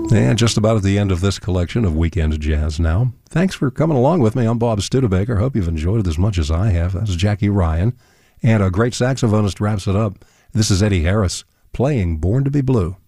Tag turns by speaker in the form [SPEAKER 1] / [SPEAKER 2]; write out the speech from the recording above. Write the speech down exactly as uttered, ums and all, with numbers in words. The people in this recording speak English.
[SPEAKER 1] And just about at the end of this collection of Weekend Jazz now. Thanks for coming along with me. I'm Bob Studebaker. Hope you've enjoyed it as much as I have. That's Jackie Ryan. And a great saxophonist wraps it up. This is Eddie Harris playing Born to be Blue.